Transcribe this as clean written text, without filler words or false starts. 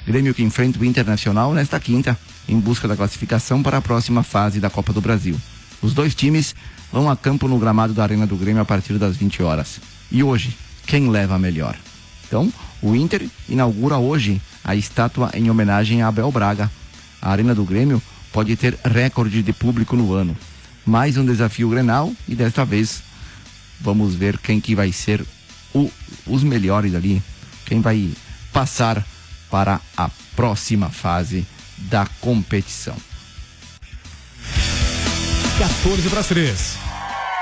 Grêmio que enfrenta o Internacional nesta quinta, em busca da classificação para a próxima fase da Copa do Brasil. Os dois times vão a campo no gramado da Arena do Grêmio a partir das 20 horas. E hoje, quem leva a melhor? Então, o Inter inaugura hoje a estátua em homenagem a Abel Braga. A Arena do Grêmio pode ter recorde de público no ano. Mais um desafio Grenal e desta vez vamos ver quem que vai ser os melhores ali, quem vai passar para a próxima fase da competição. 14 para as 3.